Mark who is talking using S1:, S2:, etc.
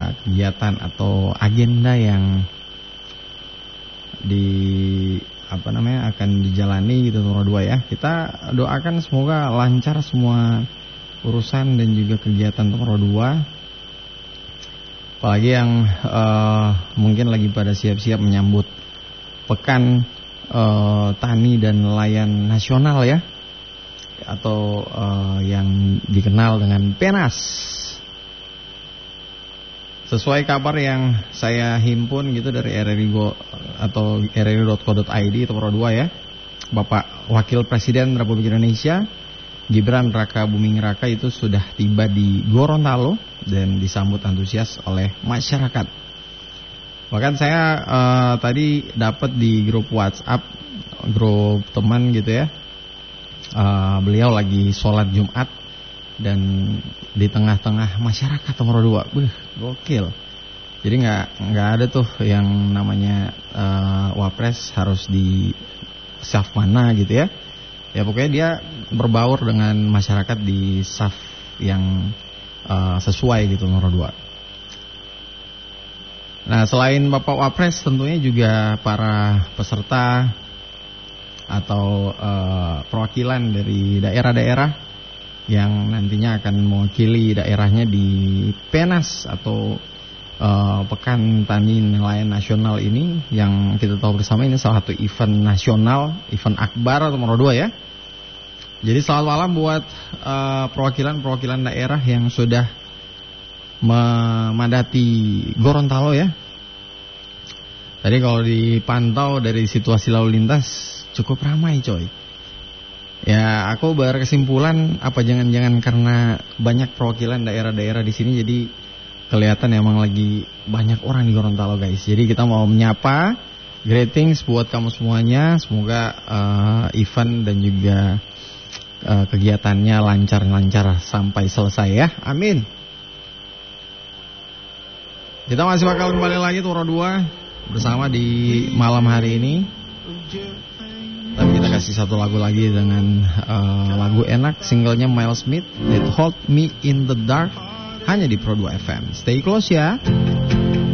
S1: kegiatan atau agenda yang akan dijalani gitu nomor 2 ya. Kita doakan semoga lancar semua urusan dan juga kegiatan nomor 2. Apalagi yang mungkin lagi pada siap-siap menyambut Pekan Tani dan Nelayan Nasional ya, atau yang dikenal dengan PENAS. Sesuai kabar yang saya himpun gitu dari RRI atau rri.co.id itu nomor 2 ya, Bapak Wakil Presiden Republik Indonesia Gibran Raka Buming Raka itu sudah tiba di Gorontalo dan disambut antusias oleh masyarakat. Bahkan saya tadi dapat di grup WhatsApp, grup teman gitu ya, beliau lagi sholat Jumat dan di tengah-tengah masyarakat nomor 2, gokil. Jadi nggak ada tuh yang namanya wapres harus di saf mana gitu ya. Ya pokoknya dia berbaur dengan masyarakat di saf yang sesuai gitu nomor 2. Nah selain Bapak Wapres tentunya juga para peserta atau perwakilan dari daerah-daerah yang nantinya akan mewakili daerahnya di PENAS atau Pekan Tani Nelayan Nasional ini, yang kita tahu bersama ini salah satu event nasional, event akbar atau nomor 2 ya. Jadi selamat malam buat perwakilan daerah yang sudah memadati Gorontalo ya. Tadi kalau dipantau dari situasi lalu lintas cukup ramai coy. Ya aku berkesimpulan apa jangan-jangan karena banyak perwakilan daerah-daerah di sini jadi kelihatan emang lagi banyak orang di Gorontalo guys. Jadi kita mau menyapa, greetings buat kamu semuanya. Semoga event dan juga kegiatannya lancar-lancar sampai selesai ya. Amin. Kita masih bakal kembali lagi Toro 2 bersama di malam hari ini. Tapi kita kasih satu lagu lagi dengan lagu enak, singlenya Miles Smith, It Hold Me in the Dark, hanya di Pro 2 FM. Stay close ya.